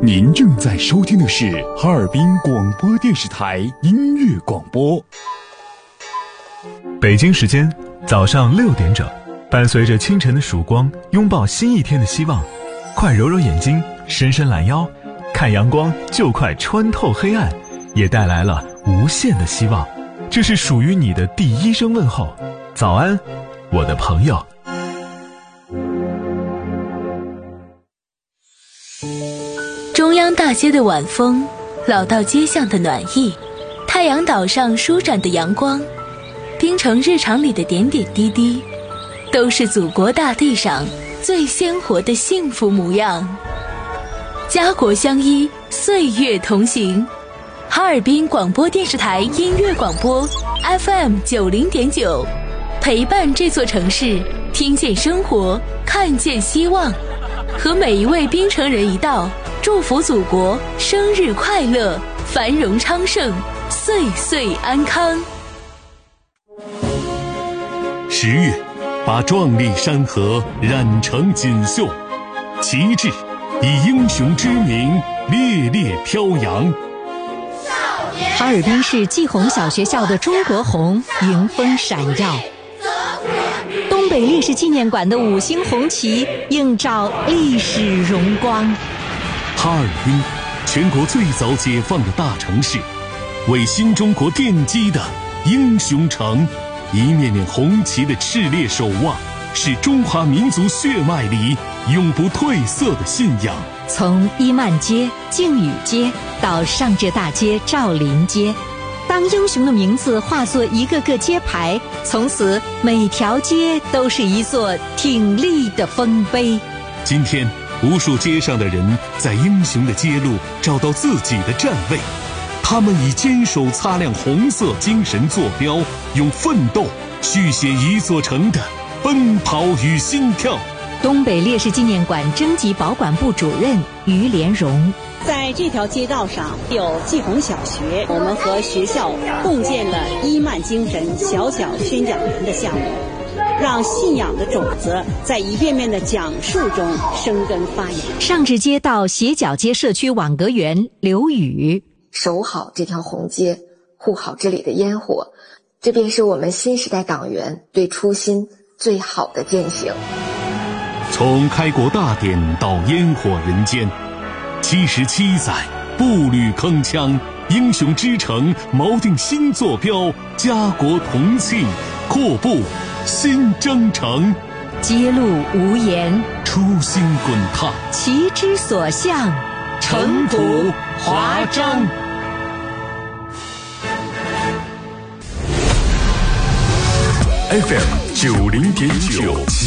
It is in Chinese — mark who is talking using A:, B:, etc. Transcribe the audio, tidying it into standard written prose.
A: 您正在收听的是哈尔滨广播电视台音乐广播。
B: 北京时间早上6点整，伴随着清晨的曙光，拥抱新一天的希望。快揉揉眼睛，伸伸懒腰，看阳光就快穿透黑暗，也带来了无限的希望。这是属于你的第一声问候，早安，我的朋友。
C: 中央大街的晚风，老道街巷的暖意，太阳岛上舒展的阳光，冰城日常里的点点滴滴，都是祖国大地上最鲜活的幸福模样。家国相依，岁月同行。哈尔滨广播电视台音乐广播 FM 90.9，陪伴这座城市，听见生活，看见希望。和每一位冰城人一道，祝福祖国生日快乐，繁荣昌盛，岁岁安康。
D: 10月，把壮丽山河染成锦绣，旗帜以英雄之名烈烈飘扬。
E: 哈尔滨市季红小学校的中国红迎风闪耀，东北烈士纪念馆的5星红旗映照历史荣光。
D: 哈尔滨，全国最早解放的大城市，为新中国奠基的英雄城，一面面红旗的炽烈守望，是中华民族血脉里永不褪色的信仰。
E: 从伊曼街、靖宇街到上浙大街、赵林街，当英雄的名字化作一个个街牌，从此每条街都是一座挺立的丰碑。
D: 今天，无数街上的人在英雄的街路找到自己的站位，他们以坚守擦亮红色精神坐标，用奋斗续写一座城的奔跑与心跳。
E: 东北烈士纪念馆征集保管部主任于连荣，
F: 在这条街道上有季红小学，我们和学校共建了伊曼精神小小宣讲员的项目，让信仰的种子在一遍遍的讲述中生根发芽。
E: 上至街道斜角街社区网格员刘宇，
G: 守好这条红街，护好这里的烟火，这便是我们新时代党员对初心最好的践行。
D: 从开国大典到烟火人间，77载步履铿锵，英雄之城锚定新坐标，家国同庆，阔步新征程。
E: 街路无言，
D: 初心滚烫，
E: 旗之所向，
D: 尘土华章。
A: FM 90.9。